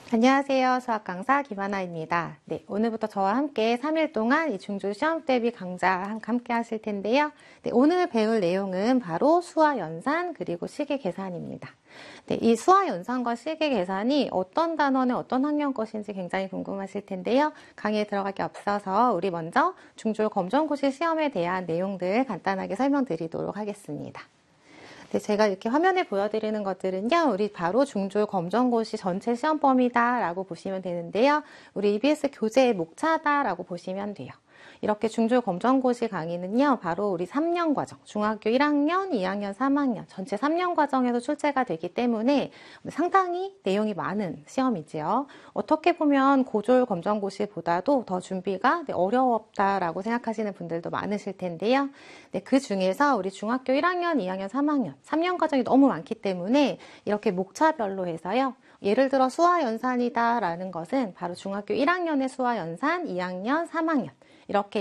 안녕하세요. 수학 강사 김하나입니다. 네, 오늘부터 저와 함께 3일 동안 이 중졸 시험 대비 강좌 함께 하실 텐데요. 네, 오늘 배울 내용은 바로 수와 연산 그리고 식의 계산입니다. 네, 이 수와 연산과 식의 계산이 어떤 단원의 어떤 학년 것인지 굉장히 궁금하실 텐데요. 강의에 들어가기 앞서서 우리 먼저 중졸 검정고시 시험에 대한 내용들 간단하게 설명드리도록 하겠습니다. 네, 제가 이렇게 화면에 보여드리는 것들은요, 우리 바로 중졸 검정고시 전체 시험 범위다 라고 보시면 되는데요. 우리 EBS 교재의 목차다 라고 보시면 돼요. 이렇게 중졸 검정고시 강의는요, 바로 우리 3년 과정, 중학교 1학년, 2학년, 3학년, 전체 3년 과정에서 출제가 되기 때문에 상당히 내용이 많은 시험이지요. 어떻게 보면 고졸 검정고시보다도 더 준비가 어려웠다라고 생각하시는 분들도 많으실 텐데요. 네, 그 중에서 우리 중학교 1학년, 2학년, 3학년, 3년 과정이 너무 많기 때문에 이렇게 목차별로 해서요. 예를 들어 수화연산이다 라는 것은 바로 중학교 1학년의 수화연산, 2학년, 3학년 이렇게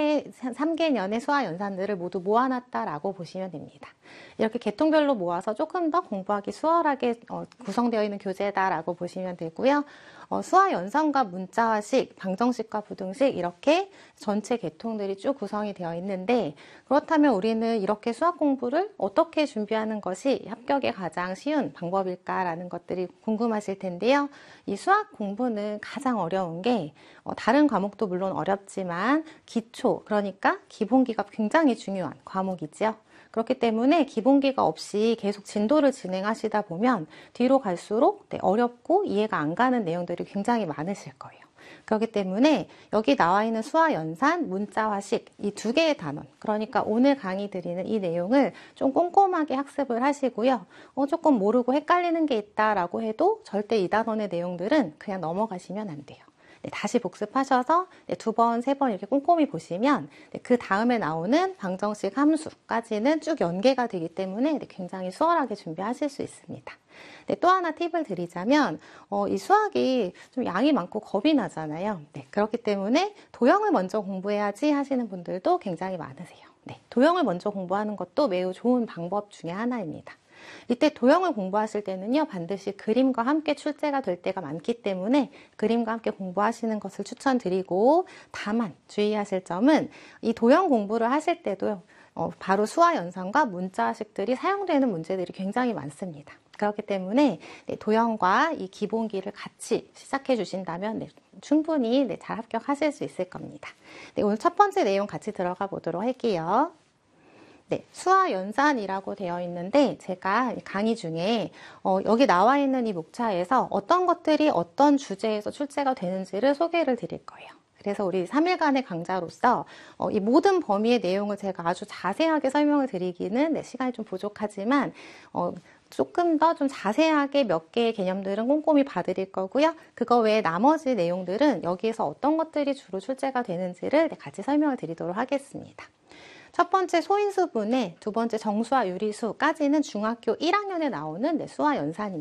3개년의 수화연산들을 모두 모아놨다라고 보시면 됩니다. 이렇게 계통별로 모아서 조금 더 공부하기 수월하게 구성되어 있는 교재다라고 보시면 되고요. 수화연산과 문자화식, 방정식과 부등식 이렇게 전체 계통들이 쭉 구성이 되어 있는데 그렇다면 우리는 이렇게 수학 공부를 어떻게 준비하는 것이 합격에 가장 쉬운 방법일까라는 것들이 궁금하실 텐데요. 이 수학 공부는 가장 어려운 게 다른 과목도 물론 어렵지만 기초, 그러니까 기본기가 굉장히 중요한 과목이죠. 그렇기 때문에 기본기가 없이 계속 진도를 진행하시다 보면 뒤로 갈수록 어렵고 이해가 안 가는 내용들이 굉장히 많으실 거예요. 그렇기 때문에 여기 나와 있는 수화연산, 문자화식 이 두 개의 단원, 그러니까 오늘 강의 드리는 이 내용을 좀 꼼꼼하게 학습을 하시고요. 조금 모르고 헷갈리는 게 있다라고 해도 절대 이 단원의 내용들은 그냥 넘어가시면 안 돼요. 네, 다시 복습하셔서 두 번, 세 번 이렇게 꼼꼼히 보시면 그 다음에 나오는 방정식 함수까지는 쭉 연계가 되기 때문에 굉장히 수월하게 준비하실 수 있습니다. 네, 또 하나 팁을 드리자면 이 수학이 좀 양이 많고 겁이 나잖아요. 네, 그렇기 때문에 도형을 먼저 공부해야지 하시는 분들도 굉장히 많으세요. 네, 도형을 먼저 공부하는 것도 매우 좋은 방법 중에 하나입니다. 이때 도형을 공부하실 때는요, 반드시 그림과 함께 출제가 될 때가 많기 때문에 그림과 함께 공부하시는 것을 추천드리고, 다만 주의하실 점은 이 도형 공부를 하실 때도요, 바로 수화연산과 문자식들이 사용되는 문제들이 굉장히 많습니다. 그렇기 때문에 도형과 이 기본기를 같이 시작해 주신다면 충분히 잘 합격하실 수 있을 겁니다. 오늘 첫 번째 내용 같이 들어가 보도록 할게요. 네, 수화연산이라고 되어 있는데 제가 강의 중에 여기 나와 있는 이 목차에서 어떤 것들이 어떤 주제에서 출제가 되는지를 소개를 드릴 거예요. 그래서 우리 3일간의 강좌로서 이 모든 범위의 내용을 제가 아주 자세하게 설명을 드리기는 시간이 좀 부족하지만 조금 더 좀 자세하게 몇 개의 개념들은 꼼꼼히 봐드릴 거고요. 그거 외에 나머지 내용들은 여기에서 어떤 것들이 주로 출제가 되는지를 같이 설명을 드리도록 하겠습니다. 첫 번째 소인수분해, 두 번째 정수와 유리수까지는 중학교 1학년에 나오는 수화연산입니다.